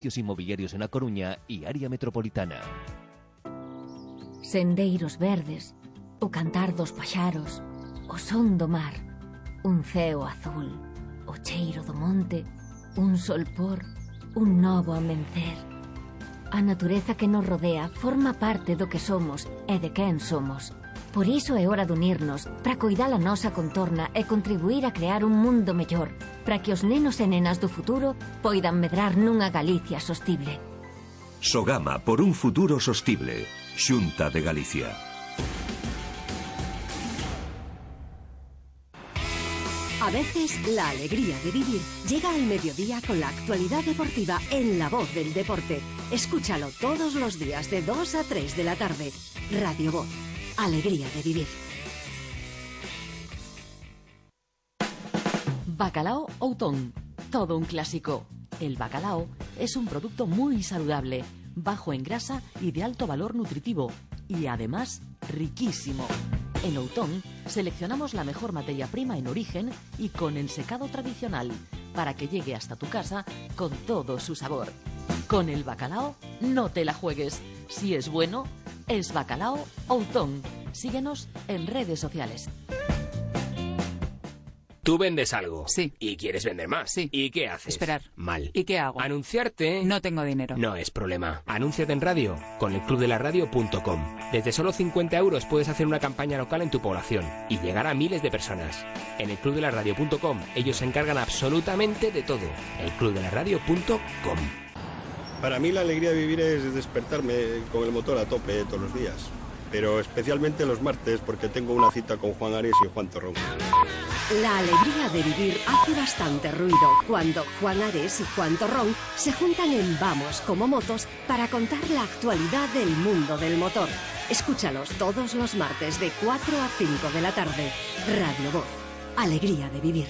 inmobiliarios en A Coruña y área metropolitana. Sendeiros verdes, o cantar dos paxaros, o son do mar, un ceo azul, o cheiro do monte, un solpor, un novo amencer. A natureza que nos rodea forma parte do que somos e de quen somos. Por iso é hora de unirnos para coidar a nosa contorna e contribuir a crear un mundo mellor, para que os nenos e nenas do futuro poidan medrar nunha Galicia sostible. Sogama por un futuro sostible. Xunta de Galicia. A veces, la alegría de vivir llega al mediodía con la actualidad deportiva en La Voz del Deporte. Escúchalo todos los días de 2 a 3 de la tarde. Radio Voz. Alegría de vivir. Bacalao Outón. Todo un clásico. El bacalao es un producto muy saludable, bajo en grasa y de alto valor nutritivo. Y además, riquísimo. En Outón seleccionamos la mejor materia prima en origen y con el secado tradicional, para que llegue hasta tu casa con todo su sabor. Con el bacalao no te la juegues. Si es bueno, es Bacalao Outón. Síguenos en redes sociales. Tú vendes algo. Sí. Y quieres vender más. Sí. ¿Y qué haces? Esperar. Mal. ¿Y qué hago? Anunciarte. No tengo dinero. No es problema. Anúnciate en radio con elclubdelaradio.com. Desde solo 50 euros puedes hacer una campaña local en tu población y llegar a miles de personas. En elclubdelaradio.com ellos se encargan absolutamente de todo. elclubdelaradio.com. Para mí la alegría de vivir es despertarme con el motor a tope todos los días. Pero especialmente los martes porque tengo una cita con Juan Ares y Juan Torrón. La alegría de vivir hace bastante ruido cuando Juan Ares y Juan Torrón se juntan en Vamos como Motos para contar la actualidad del mundo del motor. Escúchalos todos los martes de 4 a 5 de la tarde. Radio Voz. Alegría de vivir.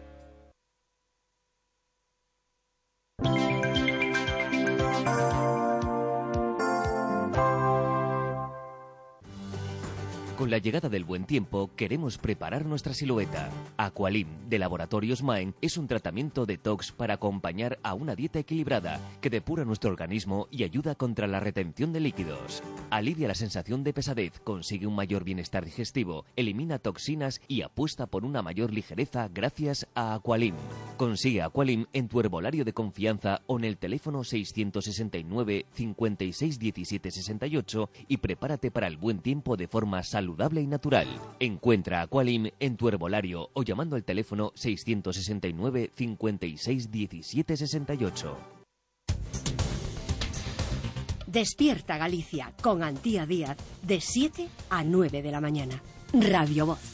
Con la llegada del buen tiempo, queremos preparar nuestra silueta. Aqualim, de Laboratorios Maen, es un tratamiento detox para acompañar a una dieta equilibrada que depura nuestro organismo y ayuda contra la retención de líquidos. Alivia la sensación de pesadez, consigue un mayor bienestar digestivo, elimina toxinas y apuesta por una mayor ligereza gracias a Aqualim. Consigue Aqualim en tu herbolario de confianza o en el teléfono 669 56 17 68 y prepárate para el buen tiempo de forma saludable y natural. Encuentra Aqualim en tu herbolario o llamando al teléfono 669 56 17 68. Despierta Galicia con Antía Díaz de 7 a 9 de la mañana. Radio Voz.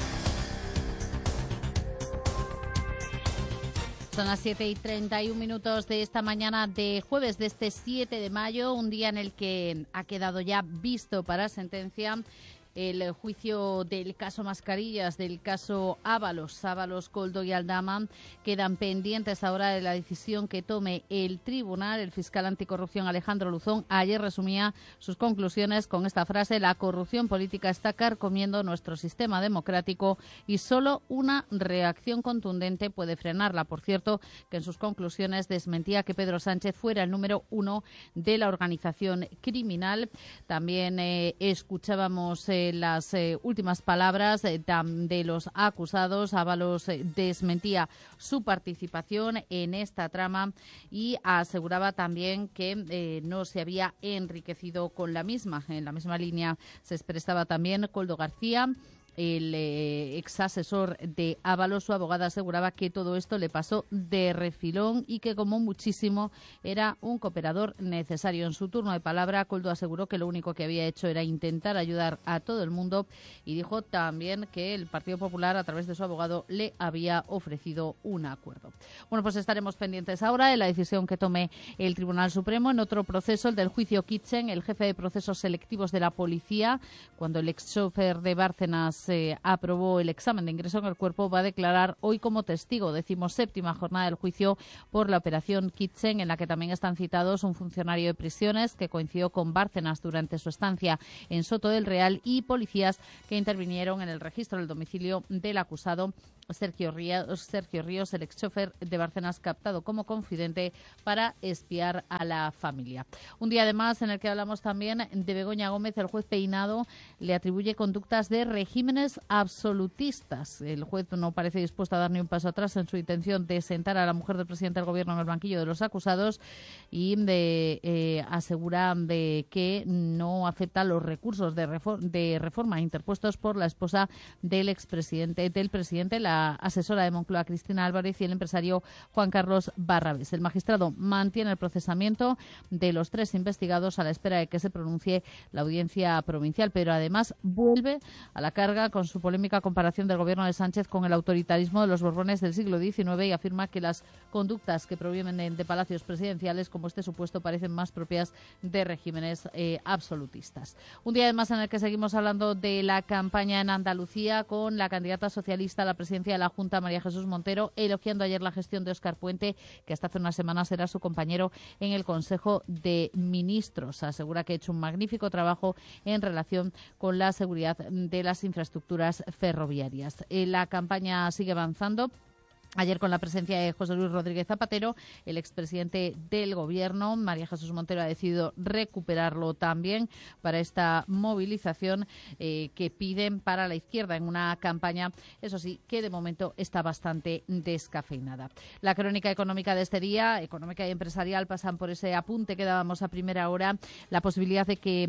Son las 7:31 de esta mañana de jueves de este 7 de mayo, un día en el que ha quedado ya visto para sentencia el juicio del caso Mascarillas, del caso Ábalos, Coldo y Aldama. Quedan pendientes ahora de la decisión que tome el tribunal. El fiscal anticorrupción Alejandro Luzón ayer resumía sus conclusiones con esta frase: la corrupción política está carcomiendo nuestro sistema democrático y solo una reacción contundente puede frenarla. Por cierto, que en sus conclusiones desmentía que Pedro Sánchez fuera el número 1 de la organización criminal. También escuchábamos las últimas palabras de los acusados. Ábalos desmentía su participación en esta trama y aseguraba también que no se había enriquecido con la misma. En la misma línea se expresaba también Koldo García, el ex asesor de Ábalos. Su abogada aseguraba que todo esto le pasó de refilón y que como muchísimo era un cooperador necesario. En su turno de palabra, Koldo aseguró que lo único que había hecho era intentar ayudar a todo el mundo y dijo también que el Partido Popular, a través de su abogado, le había ofrecido un acuerdo. Bueno, pues estaremos pendientes ahora de la decisión que tome el Tribunal Supremo en otro proceso, el del juicio Kitchen, el jefe de procesos selectivos de la policía, cuando el ex chofer de Bárcenas aprobó el examen de ingreso en el cuerpo, va a declarar hoy como testigo. 17ª jornada del juicio por la operación Kitchen, en la que también están citados un funcionario de prisiones que coincidió con Bárcenas durante su estancia en Soto del Real y policías que intervinieron en el registro del domicilio del acusado Sergio Ríos, el exchofer de Bárcenas, captado como confidente para espiar a la familia. Un día además en el que hablamos también de Begoña Gómez. El juez Peinado le atribuye conductas de regímenes absolutistas. El juez no parece dispuesto a dar ni un paso atrás en su intención de sentar a la mujer del presidente del gobierno en el banquillo de los acusados y asegura de que no acepta los recursos de reforma interpuestos por la esposa del presidente, la asesora de Moncloa, Cristina Álvarez, y el empresario Juan Carlos Barrabés. El magistrado mantiene el procesamiento de los 3 investigados a la espera de que se pronuncie la audiencia provincial, pero además vuelve a la carga con su polémica comparación del gobierno de Sánchez con el autoritarismo de los Borbones del siglo XIX y afirma que las conductas que provienen de palacios presidenciales, como este supuesto, parecen más propias de regímenes absolutistas. Un día además en el que seguimos hablando de la campaña en Andalucía con la candidata socialista a la presidencia de la Junta, María Jesús Montero, elogiando ayer la gestión de Óscar Puente, que hasta hace unas semanas era su compañero en el Consejo de Ministros. Asegura que ha hecho un magnífico trabajo en relación con la seguridad de las infraestructuras ferroviarias. La campaña sigue avanzando. Ayer, con la presencia de José Luis Rodríguez Zapatero, el expresidente del Gobierno, María Jesús Montero, ha decidido recuperarlo también para esta movilización que piden para la izquierda en una campaña, eso sí, que de momento está bastante descafeinada. La crónica económica de este día, económica y empresarial, pasan por ese apunte que dábamos a primera hora, la posibilidad de que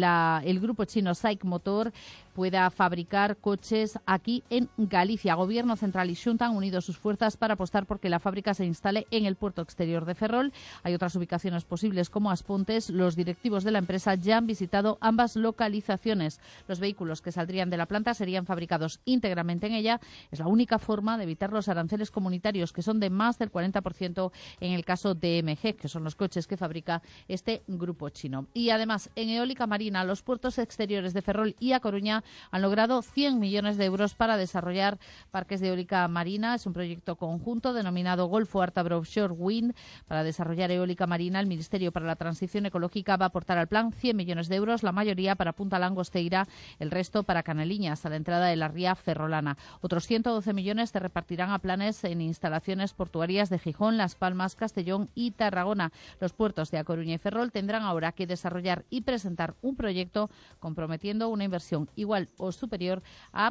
el grupo chino SAIC Motor pueda fabricar coches aquí en Galicia. Gobierno central y Xunta han unido sus fuerzas para apostar por que la fábrica se instale en el puerto exterior de Ferrol. Hay otras ubicaciones posibles como Aspontes. Los directivos de la empresa ya han visitado ambas localizaciones. Los vehículos que saldrían de la planta serían fabricados íntegramente en ella. Es la única forma de evitar los aranceles comunitarios, que son de más del 40% en el caso de MG, que son los coches que fabrica este grupo chino. Y además, en eólica marina, los puertos exteriores de Ferrol y A Coruña han logrado 100 millones de euros para desarrollar parques de eólica marina. Es un proyecto conjunto denominado Golfo Ártabro Offshore Wind. Para desarrollar eólica marina, el Ministerio para la Transición Ecológica va a aportar al plan 100 millones de euros, la mayoría para Punta Langosteira, el resto para Caneliñas, a la entrada de la ría ferrolana. Otros 112 millones se repartirán a planes en instalaciones portuarias de Gijón, Las Palmas, Castellón y Tarragona. Los puertos de A Coruña y Ferrol tendrán ahora que desarrollar y presentar un proyecto comprometiendo una inversión igual o superior a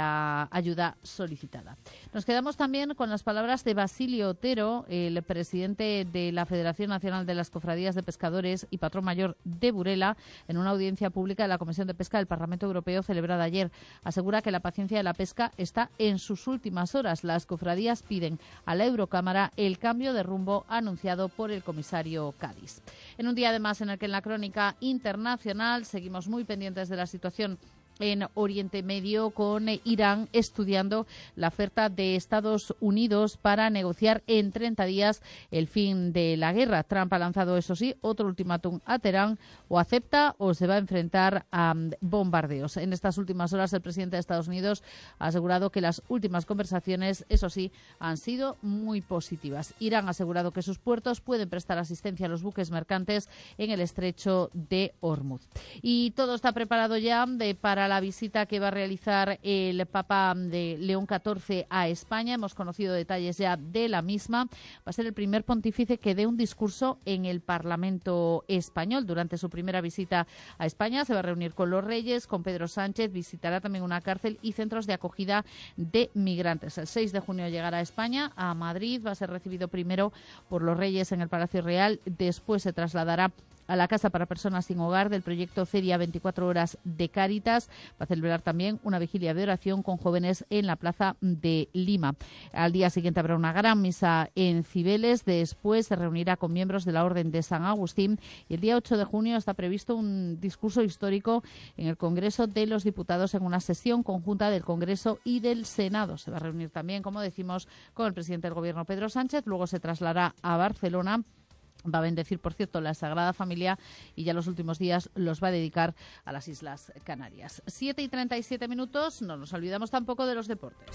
la ayuda solicitada. Nos quedamos también con las palabras de Basilio Otero, el presidente de la Federación Nacional de las Cofradías de Pescadores y patrón mayor de Burela, en una audiencia pública de la Comisión de Pesca del Parlamento Europeo celebrada ayer. Asegura que la paciencia de la pesca está en sus últimas horas. Las cofradías piden a la Eurocámara el cambio de rumbo anunciado por el comisario Cádiz. En un día además en el que en la crónica internacional seguimos muy pendientes de la situación en Oriente Medio, con Irán estudiando la oferta de Estados Unidos para negociar en 30 días el fin de la guerra. Trump ha lanzado, eso sí, otro ultimátum a Teherán: o acepta o se va a enfrentar a bombardeos. En estas últimas horas, el presidente de Estados Unidos ha asegurado que las últimas conversaciones, eso sí, han sido muy positivas. Irán ha asegurado que sus puertos pueden prestar asistencia a los buques mercantes en el estrecho de Hormuz. Y todo está preparado ya para la visita que va a realizar el Papa de León XIV a España. Hemos conocido detalles ya de la misma. Va a ser el primer pontífice que dé un discurso en el Parlamento español. Durante su primera visita a España se va a reunir con los reyes, con Pedro Sánchez, visitará también una cárcel y centros de acogida de migrantes. El 6 de junio llegará a España, a Madrid. Va a ser recibido primero por los reyes en el Palacio Real, después se trasladará a la Casa para Personas Sin Hogar del proyecto Cedia 24 Horas de Cáritas. Va a celebrar también una vigilia de oración con jóvenes en la Plaza de Lima. Al día siguiente habrá una gran misa en Cibeles. Después se reunirá con miembros de la Orden de San Agustín. Y el día 8 de junio está previsto un discurso histórico en el Congreso de los Diputados, en una sesión conjunta del Congreso y del Senado. Se va a reunir también, como decimos, con el presidente del Gobierno, Pedro Sánchez. Luego se trasladará a Barcelona Va a bendecir, por cierto, la Sagrada Familia y ya los últimos días los va a dedicar a las Islas Canarias. 7:37 minutos, no nos olvidamos tampoco de los deportes.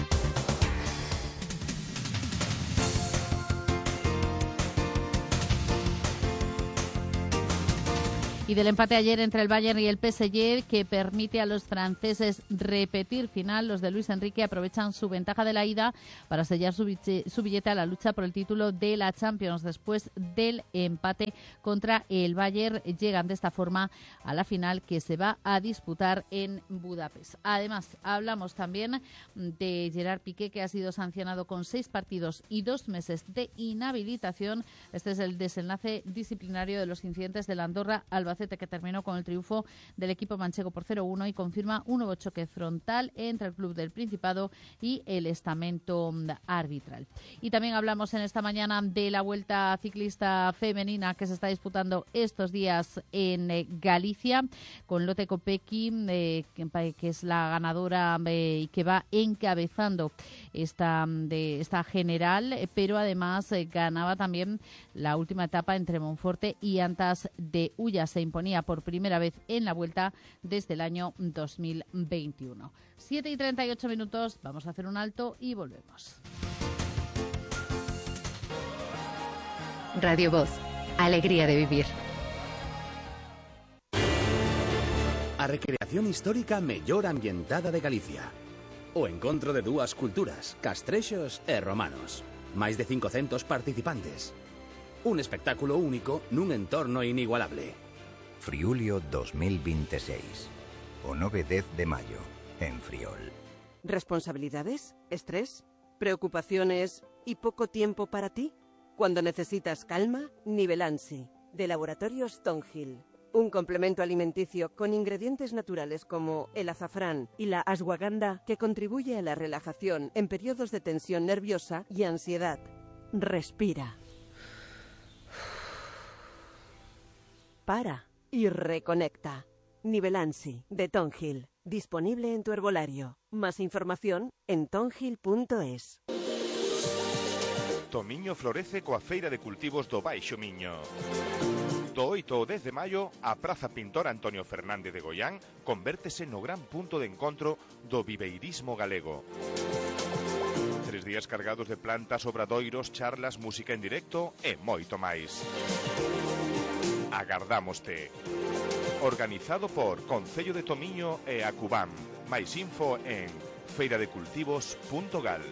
Y del empate ayer entre el Bayern y el PSG, que permite a los franceses repetir final, los de Luis Enrique aprovechan su ventaja de la ida para sellar su billete a la lucha por el título de la Champions. Después del empate contra el Bayern, llegan de esta forma a la final que se va a disputar en Budapest. Además, hablamos también de Gerard Piqué, que ha sido sancionado con 6 partidos y 2 meses de inhabilitación. Este es el desenlace disciplinario de los incidentes del Andorra Albacete, que terminó con el triunfo del equipo manchego por 0-1 y confirma un nuevo choque frontal entre el club del Principado y el estamento arbitral. Y también hablamos en esta mañana de la Vuelta Ciclista Femenina que se está disputando estos días en Galicia, con Lotte Kopecky, que es la ganadora y que va encabezando esta general, pero además ganaba también la última etapa entre Monforte y Antas de Ulla. Se imponía por primera vez en la Vuelta desde el año 2021. 7:38 minutos, vamos a hacer un alto y volvemos. Radio Voz, alegría de vivir. A recreación histórica mellor ambientada de Galicia. O encontro de dúas culturas, castrexos e romanos. Máis de 500 participantes. Un espectáculo único nun entorno inigualable. Friulio 2026. O 9-10 de mayo, en Friol. ¿Responsabilidades? ¿Estrés? ¿Preocupaciones y poco tiempo para ti? Cuando necesitas calma, Nivelansi, de Laboratorios Tonhill. Un complemento alimenticio con ingredientes naturales como el azafrán y la ashwagandha que contribuye a la relajación en periodos de tensión nerviosa y ansiedad. Respira. Para y reconecta. Nivelansi, de Tonhill. Disponible en tu herbolario. Más información en tonhill.es. Tomiño florece coa Feira de Cultivos do Baixo Miño. Do 8 ao 10 de maio, a Praza Pintor Antonio Fernández de Goián convértese no gran punto de encontro do viveirismo galego. 3 días cargados de plantas, obradoiros, charlas, música en directo e moito máis. Agardámoste. Organizado por Concello de Tomiño e Acubam. Máis info en feiradecultivos.gal.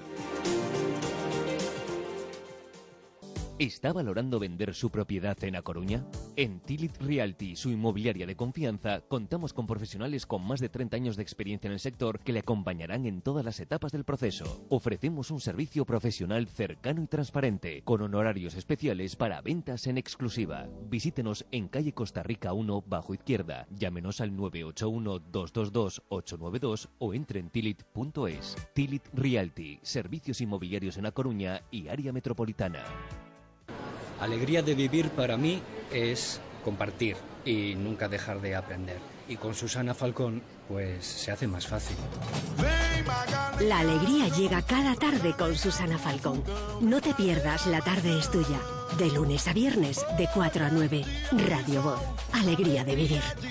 ¿Está valorando vender su propiedad en A Coruña? En Tilit Realty, su inmobiliaria de confianza, contamos con profesionales con más de 30 años de experiencia en el sector que le acompañarán en todas las etapas del proceso. Ofrecemos un servicio profesional cercano y transparente, con honorarios especiales para ventas en exclusiva. Visítenos en calle Costa Rica 1, bajo izquierda. Llámenos al 981-222-892 o entre en tilit.es. Tilit Realty, servicios inmobiliarios en A Coruña y área metropolitana. Alegría de vivir para mí es compartir y nunca dejar de aprender. Y con Susana Falcón, pues se hace más fácil. La alegría llega cada tarde con Susana Falcón. No te pierdas La tarde es tuya. De lunes a viernes, de 4 a 9. Radio Voz. Alegría de vivir.